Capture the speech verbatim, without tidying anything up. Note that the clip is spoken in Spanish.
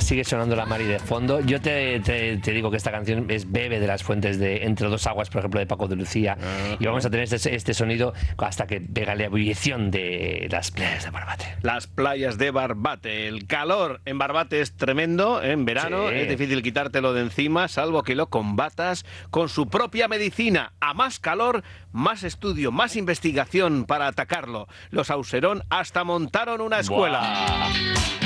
sigue sonando la Mari de fondo. Yo te, te, te digo que esta canción es bebe de las fuentes de Entre dos aguas, por ejemplo, de Paco de Lucía. Uh-huh. Y vamos a tener este, este sonido hasta que pega la ebullición de las playas de Barbate. Las playas de Barbate. El calor en Barbate es tremendo en verano. Sí. Es difícil quitártelo de encima, salvo que lo combatas con su propia medicina. A más calor, más estudio, más investigación para atacarlo. Los Auserón hasta montaron una escuela. ¡Buah!